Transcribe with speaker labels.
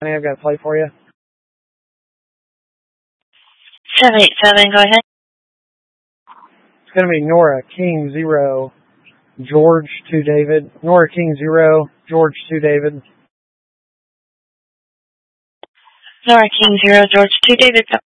Speaker 1: I've got a flight for you.
Speaker 2: 787, go ahead.
Speaker 1: It's going to be Nora King 0, George 2 David. Nora King 0, George 2 David.
Speaker 2: Nora King 0, George 2 David.